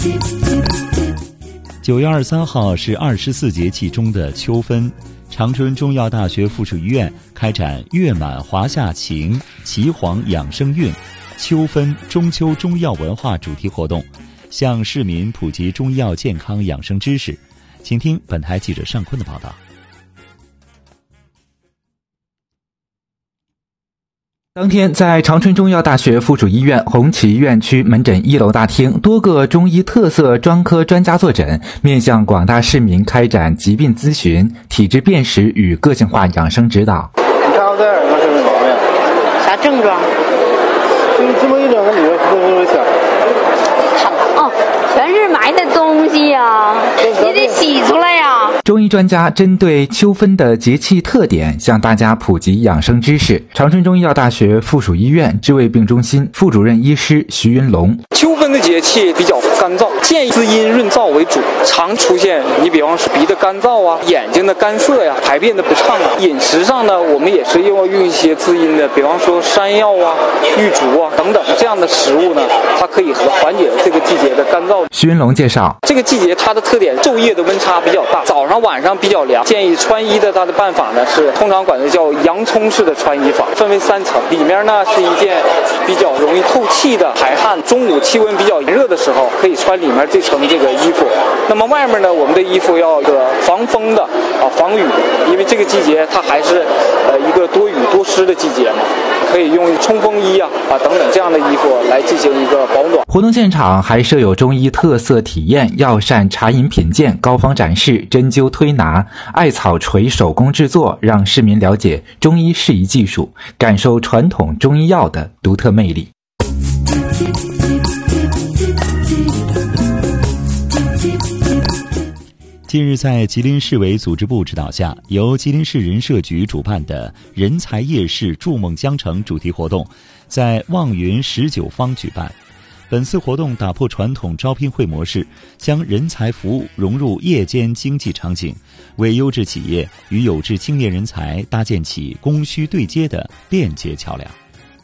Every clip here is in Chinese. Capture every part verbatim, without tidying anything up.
九月二十三号是二十四节气中的秋分，长春中医药大学附属医院开展月满华夏晴，岐黄养生运，秋分中秋中医药文化主题活动，向市民普及中医药健康养生知识。请听本台记者尚坤的报道。 当天，在长春中医药大学附属医院红旗院区门诊一楼大厅，多个中医特色专科专家坐诊，面向广大市民开展疾病咨询、体质辨识与个性化养生指导。 你看我这耳朵是什么毛病？ 啥症状？ 就是这么一整个里面是不是响？ 哦，全是埋的东西呀、啊，你得洗出来呀、啊。 中医专家针对秋分的节气特点，向大家普及养生知识。长春中医药大学附属医院治胃病中心副主任医师徐云龙： 秋分的节气比较干燥，建议滋阴润燥为主，常出现你比方说鼻的干燥啊、眼睛的干涩呀、排便的不畅啊。饮食上呢，我们也是要用一些滋阴的，比方说山药啊、玉竹啊等等这样的食物呢，它可以缓解这个季节的干燥。 徐云龙介绍， 这个季节它的特点，昼夜的温差比较大，早上晚上比较凉，建议穿衣的它的办法呢是通常管它叫洋葱式的穿衣法，分为三层，里面呢是一件比较容易透气的排汗，中午气温比较炎热的时候可以穿里面这层这个衣服，那么外面呢我们的衣服要个防风的啊防雨，因为这个季节它还是呃一个多雨多湿的季节嘛，可以用冲锋衣啊啊等等这样的衣服来进行一个保暖。 活动现场还设有中医特色体验、药膳茶饮品鉴、膏方展示、针灸推拿、艾草锤手工制作，让市民了解中医适宜技术，感受传统中医药的独特魅力。 近日，在吉林市委组织部指导下，由吉林市人社局主办的人才夜市筑梦江城主题活动在望云十九坊举办。本次活动打破传统招聘会模式，将人才服务融入夜间经济场景，为优质企业与有志青年人才搭建起供需对接的便捷桥梁。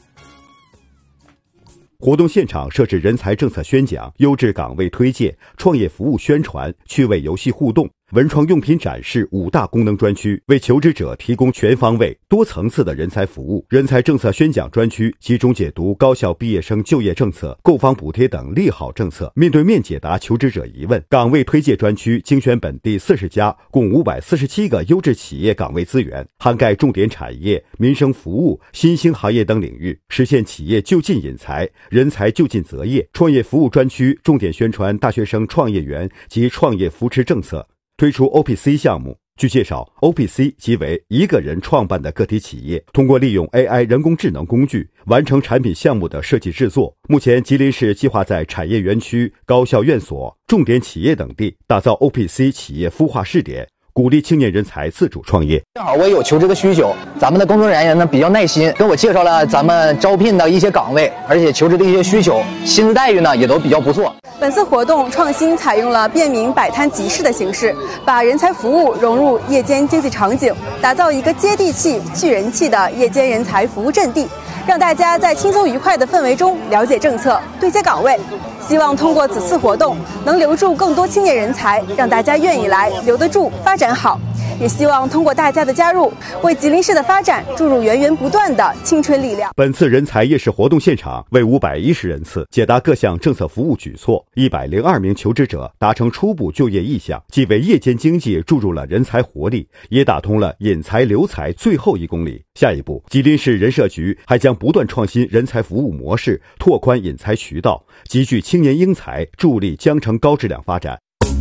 活动现场设置人才政策宣讲、优质岗位推介、创业服务宣传、趣味游戏互动、文创用品展示五大功能专区，为求职者提供全方位、多层次的人才服务。人才政策宣讲专区集中解读高校毕业生就业政策、购房补贴等利好政策，面对面解答求职者疑问。岗位推介专区精选本地四十家，共五百四十七个优质企业岗位资源，涵盖重点产业、民生服务、新兴行业等领域，实现企业就近引才、人才就近择业。创业服务专区重点宣传大学生创业园及创业扶持政策，推出 O P C 项目。据介绍 ，O P C 即为一个人创办的个体企业，通过利用 A I 人工智能工具完成产品项目的设计制作。目前，吉林市计划在产业园区、高校院所、重点企业等地打造 O P C 企业孵化试点，鼓励青年人才自主创业。 正好我也有求职的需求，咱们的工作人员呢比较耐心，跟我介绍了咱们招聘的一些岗位，而且求职的一些需求，薪资待遇呢也都比较不错。 本次活动创新采用了便民摆摊集市的形式，把人才服务融入夜间经济场景，打造一个接地气、聚人气的夜间人才服务阵地，让大家在轻松愉快的氛围中了解政策、对接岗位。希望通过此次活动，能留住更多青年人才，让大家愿意来、留得住、发展好。也希望通过大家的加入，为吉林市的发展注入源源不断的青春力量。 本次人才夜市活动现场为五百一十人次，解答各项政策服务举措，一百零二名求职者达成初步就业意向，既为夜间经济注入了人才活力，也打通了引才留才最后一公里。下一步，吉林市人社局还将不断创新人才服务模式，拓宽引才渠道，集聚青年英才，助力江城高质量发展。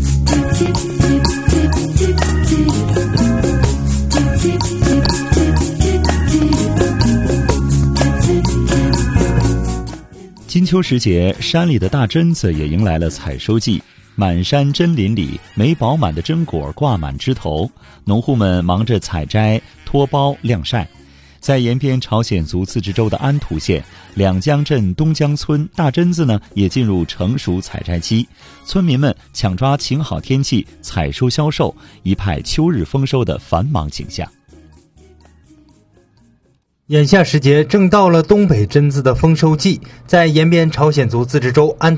金秋时节，山里的大榛子也迎来了采收季。满山榛林里，没饱满的榛果挂满枝头，农户们忙着采摘、脱苞、晾晒。在延边朝鲜族自治州的安图县两江镇东江村，大榛子呢也进入成熟采摘期，村民们抢抓晴好天气采收销售，一派秋日丰收的繁忙景象。 眼下时节正到了东北榛子的丰收季，在延边朝鲜族自治州安